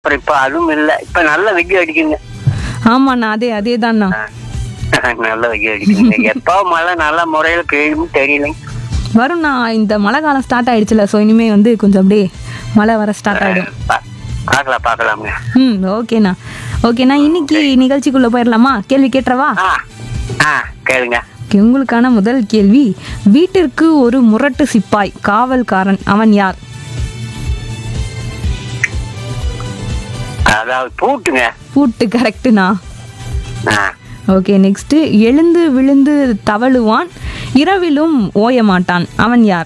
அப்புறம் இப்ப அதுவும் இல்ல. இப்ப நல்ல வெயில் அடிக்குங்க. ஆமாண்ணா, அதே தான்ண்ணா. நல்ல வெயில் அடிக்குங்க. எப்ப மழை நல்ல முறையில பெய்யும் தெரியலைங்க. வரும்ண்ணா, இந்த மழை காலம் ஸ்டார்ட் ஆயிடுச்சுல, ஸோ இனிமே வந்து கொஞ்சம் அப்படியே மழை வர ஸ்டார்ட் ஆயிடும். பாக்கலாமுங்க. ஓகேண்ணா. ஓகேண்ணா, இன்னைக்கு நிகழ்ச்சிக்குள்ள போயிடலாமா? கேள்வி கேட்டுறவா? கேளுங்க. உங்களுக்கான முதல் கேள்வி, வீட்டிற்கு ஒரு முரட்டு சிப்பாய் காவல்காரன், அவன் யார்? அதாவது பூட்டுங்க. பூட்டு கரெக்டுண்ணா. ஓகே, நெக்ஸ்ட், எழுந்து விழுந்து தவழுவான், இரவிலும் ஓய மாட்டான், அவன் யார்?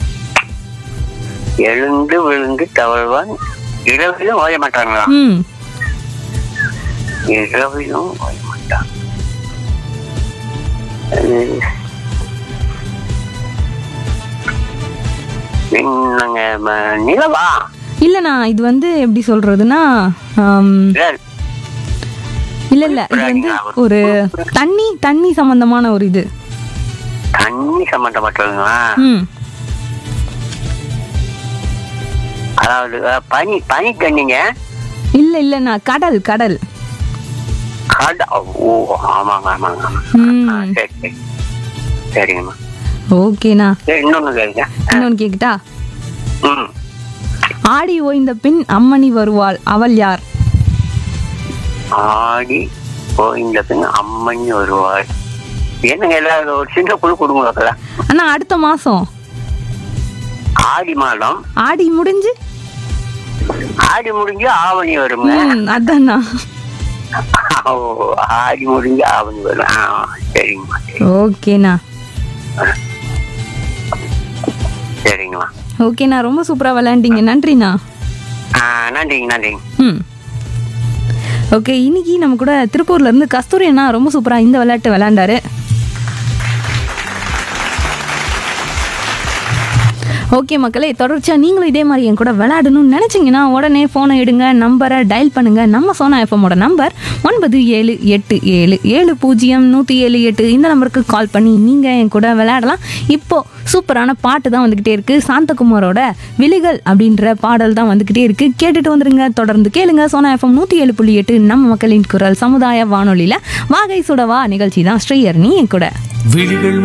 எழுந்து விழுந்து தவழ்வான், இரவிலும் ஓய மாட்டாங்களா? இரவிலும் ஓய மாட்டான். நிலவா? இல்லண்ணா, இது வந்து எப்படி சொல்றதுன்னா, இல்ல இது வந்து ஒரு தண்ணி சம்பந்தமான ஒரு இது. தண்ணி சம்பந்தப்பட்டதுங்களா? அதாவது பனி தண்ணிங்க. இல்லண்ணா, கடல். ஓ, ஆமாங்க. சரிங்கம்மா. ஓகேண்ணா. இன்னொன்னு கேக்குதா? ஆடி ஓய்ந்த பின் அம்மணி வருவாள், அவள் யார்? ஆடி ஓய்ந்த பின் அம்மணி வருவாள். என்னங்க எல்லாரும் ஒரு சின்ன குழு கொடுங்க. அண்ணா, அடுத்த மாசம் ஆடி மாதம். ஆடி முடிஞ்சு ஆவணி வருங்க. அதாண்ணா. ஆடி முடிஞ்சு ஆவணி வரும். சரிங்கம்மா. ஓகேண்ணா. சரிங்கம்மா. ஓகேண்ணா, ரொம்ப சூப்பரா விளையாண்டீங்க. நன்றிண்ணா. நன்றிங்க. ஓகே, இன்னைக்கு நம்ம கூட திருப்பூர்ல இருந்து கஸ்தூரி அண்ணா ரொம்ப சூப்பரா இந்த விளையாட்டு விளையாண்டாரு. ஓகே மக்களே, தொடர்ச்சியாக நீங்களும் இதே மாதிரி என் கூட விளையாடணும்னு நினச்சிங்கன்னா உடனே ஃபோனை எடுங்க, நம்பரை டயல் பண்ணுங்கள். நம்ம சோனா எஃப்எம்மோட நம்பர் 9787700178. இந்த நம்பருக்கு கால் பண்ணி நீங்கள் என் கூட விளையாடலாம். இப்போது சூப்பரான பாட்டு தான் வந்துக்கிட்டே இருக்குது. சாந்தகுமாரோட விழிகள் அப்படின்ற பாடல் தான் வந்துக்கிட்டே இருக்குது. கேட்டுட்டு வந்துருங்க. தொடர்ந்து கேளுங்க. சோனா எஃப்எம் 107.8 நம்ம மக்களின் குரல் சமுதாய வானொலியில் வாகை சுடவா நிகழ்ச்சி தான். ஸ்ரீயர்னி என் கூட. விழிகள்